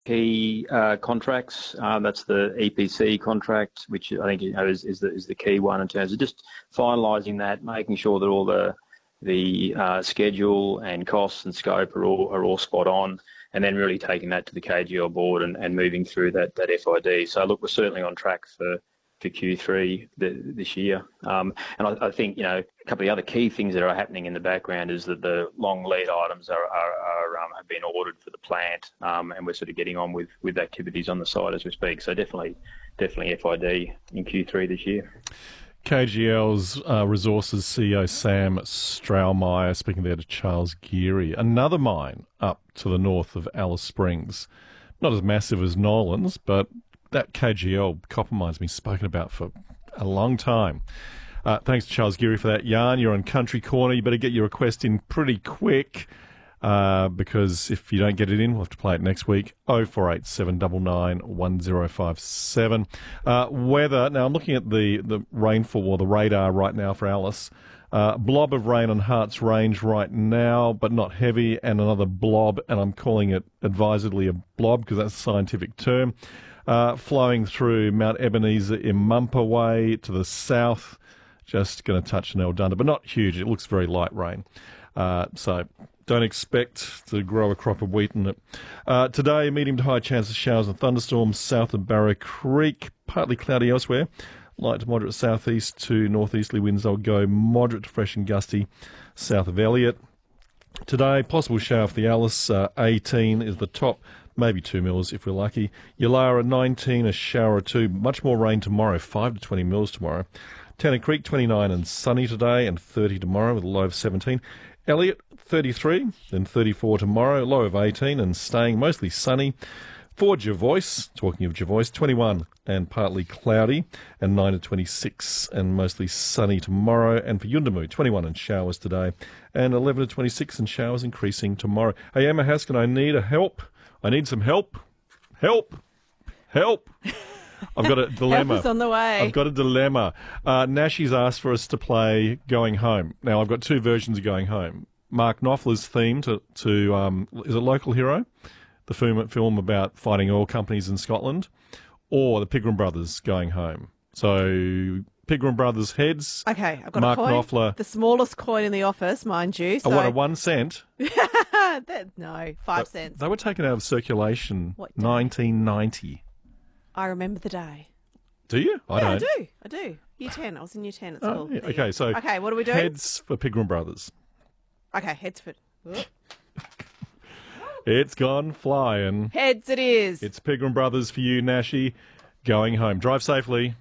key contracts. That's the EPC contract, which I think is the key one in terms of just finalising that, making sure that all the schedule and costs and scope are all spot on, and then really taking that to the KGL board and moving through that FID. So look, we're certainly on track for Q3 this year. And I think, a couple of other key things that are happening in the background is that the long lead items have been ordered for the plant, and we're sort of getting on with activities on the site as we speak. So definitely FID in Q3 this year. KGL's Resources CEO Sam Straumeier speaking there to Charles Geary. Another mine up to the north of Alice Springs. Not as massive as Nolan's, but that KGL copper mine's been spoken about for a long time. Thanks to Charles Geary for that yarn. You're on Country Corner. You better get your request in pretty quick because if you don't get it in, we'll have to play it next week. 0487 799 1057. Weather. Now, I'm looking at the rainfall or the radar right now for Alice. Blob of rain on Harts Range right now, but not heavy, and another blob, and I'm calling it advisedly a blob because that's a scientific term. Flowing through Mount Ebenezer in Mumpa Way to the south, just going to touch Neldunda, but not huge. It looks very light rain. So don't expect to grow a crop of wheat in it. Today, medium to high chance of showers and thunderstorms south of Barra Creek, partly cloudy elsewhere. Light to moderate southeast to northeasterly winds. They'll go moderate to fresh and gusty south of Elliot. Today, possible shower for the Alice. 18 is the top. Maybe 2 mils if we're lucky. Yulara 19, a shower or two. Much more rain tomorrow, 5 to 20 mils tomorrow. Tanner Creek 29 and sunny today, and 30 tomorrow with a low of 17. Elliot 33, then 34 tomorrow, low of 18 and staying mostly sunny. For Jervois, talking of Jervois, 21 and partly cloudy, and 9 to 26 and mostly sunny tomorrow. And for Yuendamu, 21 and showers today, and 11 to 26 and showers increasing tomorrow. Hey, Emma Haskin, I need help. I need some help. Help. I've got a dilemma. Help is on the way. I've got a dilemma. Nashi's asked for us to play Going Home. Now, I've got two versions of Going Home. Mark Knopfler's theme to is it Local Hero? The film about fighting oil companies in Scotland, or the Pigram Brothers Going Home. So Pigram Brothers heads. Okay, I've got Mark a coin. Knopfler. The smallest coin in the office, mind you. So... I want a 1 cent. No, 5 cents. They were taken out of circulation What day? 1990. I remember the day. Do you? I don't. I do. Year 10. I was in year 10 at Oh, school. yeah. Okay, so Okay, what do we do? heads for Pigram Brothers. Okay, heads for... It's gone flying. Heads it is. It's Pigram Brothers for you, Nashi. Going home. Drive safely.